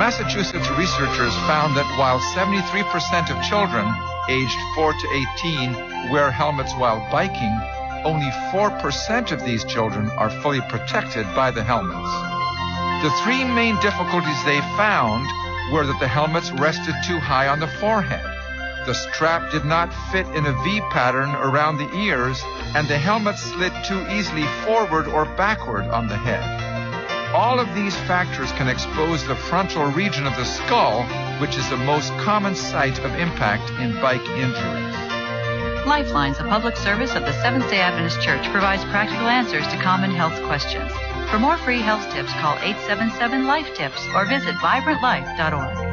Massachusetts researchers found that while 73% of children aged 4 to 18 wear helmets while biking, only 4% of these children are fully protected by the helmets. The three main difficulties they found were that the helmets rested too high on the forehead, the strap did not fit in a V pattern around the ears, and the helmet slid too easily forward or backward on the head. All of these factors can expose the frontal region of the skull, which is the most common site of impact in bike injuries. Lifelines, a public service of the Seventh-day Adventist Church, provides practical answers to common health questions. For more free health tips, call 877-LIFE-TIPS or visit vibrantlife.org.